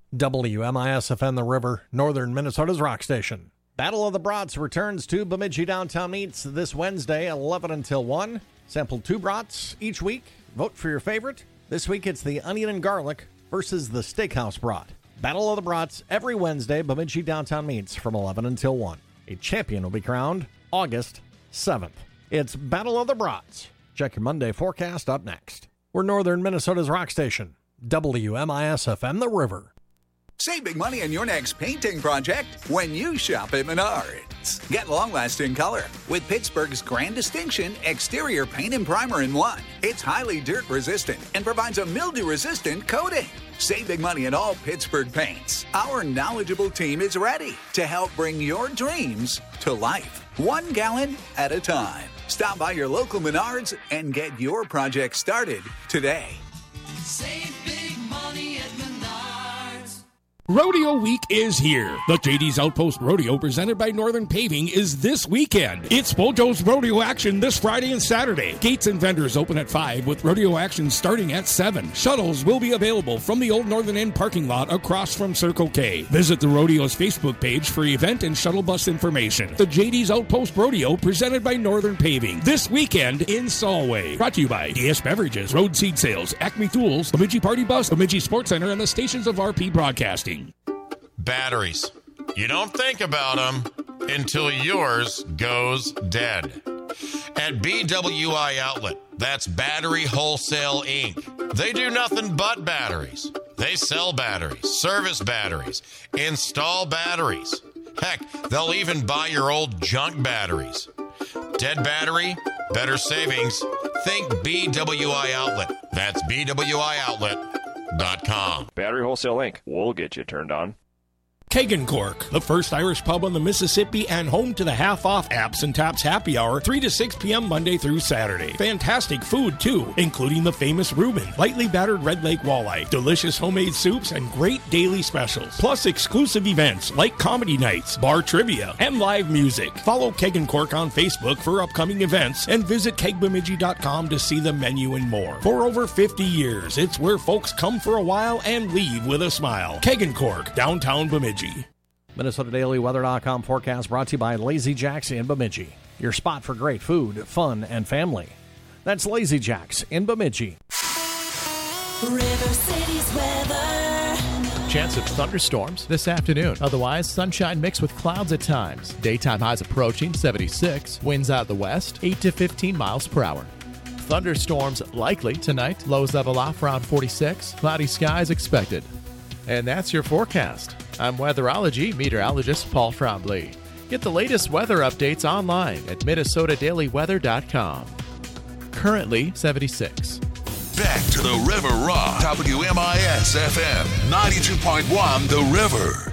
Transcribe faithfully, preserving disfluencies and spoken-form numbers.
W M I S F M The River, northern Minnesota's rock station. Battle of the Brats returns to Bemidji Downtown Meats this Wednesday, eleven until one. Sample two brats each week. Vote for your favorite. This week it's the onion and garlic versus the steakhouse brat. Battle of the Brats every Wednesday, Bemidji Downtown Meats from eleven until one. A champion will be crowned August seventh. It's Battle of the Brats. Check your Monday forecast up next. We're northern Minnesota's rock station, W M I S F M The River. Save big money on your next painting project when you shop at Menards. Get long-lasting color with Pittsburgh's Grand Distinction Exterior Paint and Primer in one. It's highly dirt-resistant and provides a mildew-resistant coating. Save big money on all Pittsburgh paints. Our knowledgeable team is ready to help bring your dreams to life, one gallon at a time. Stop by your local Menards and get your project started today. Save big money at Menards. Rodeo Week is here. The J D's Outpost Rodeo, presented by Northern Paving, is this weekend. It's Mojo's Rodeo action this Friday and Saturday. Gates and vendors open at five, with rodeo action starting at seven. Shuttles will be available from the Old Northern Inn parking lot across from Circle K. Visit the Rodeo's Facebook page for event and shuttle bus information. The J D's Outpost Rodeo, presented by Northern Paving, this weekend in Solway. Brought to you by D S Beverages, Road Seed Sales, Acme Tools, Bemidji Party Bus, Bemidji Sports Center, and the stations of R P Broadcasting. Batteries. You don't think about them until yours goes dead. At B W I Outlet, that's Battery Wholesale Incorporated. They do nothing but batteries. They sell batteries, service batteries, install batteries. Heck, they'll even buy your old junk batteries. Dead battery, better savings. Think B W I Outlet. That's B W I outlet dot com. Battery Wholesale Incorporated. We'll get you turned on. Keg and Cork, the first Irish pub on the Mississippi and home to the half-off Apps and Taps happy hour, three to six p.m. Monday through Saturday. Fantastic food, too, including the famous Reuben, lightly battered Red Lake walleye, delicious homemade soups, and great daily specials. Plus exclusive events like comedy nights, bar trivia, and live music. Follow Keg and Cork on Facebook for upcoming events and visit keg bemidji dot com to see the menu and more. For over fifty years, it's where folks come for a while and leave with a smile. Keg and Cork, downtown Bemidji. Minnesota Daily Weather dot com forecast brought to you by Lazy Jack's in Bemidji. Your spot for great food, fun, and family. That's Lazy Jack's in Bemidji. River City's weather. Chance of thunderstorms this afternoon. Otherwise, sunshine mixed with clouds at times. Daytime highs approaching seventy-six. Winds out the west, eight to fifteen miles per hour. Thunderstorms likely tonight. Lows level off around forty-six. Cloudy skies expected. And that's your forecast. I'm weatherology meteorologist Paul Trombley. Get the latest weather updates online at Minnesota Daily Weather dot com. Currently seventy-six. Back to the River Rock. W M I S F M ninety-two point one The River.